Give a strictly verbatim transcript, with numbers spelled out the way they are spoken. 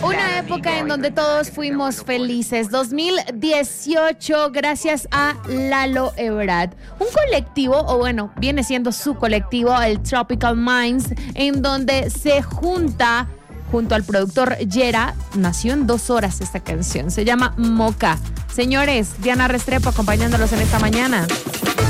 Una época en donde todos fuimos felices. dos mil dieciocho, gracias a Lalo Ebrard. Un colectivo, o bueno, viene siendo su colectivo, el Tropical Minds, en donde se junta junto al productor Yera. Nació en dos horas esta canción. Se llama Moca. Señores, Diana Restrepo acompañándolos en esta mañana.